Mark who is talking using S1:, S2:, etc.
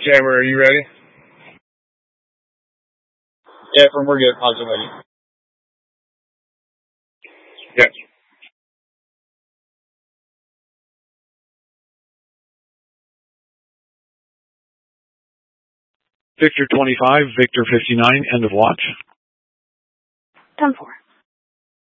S1: Jammer, are you ready?
S2: Yeah, from we're good. Positive ready.
S1: Yes.
S3: Victor 25, Victor 59, end of watch.
S4: 10-4.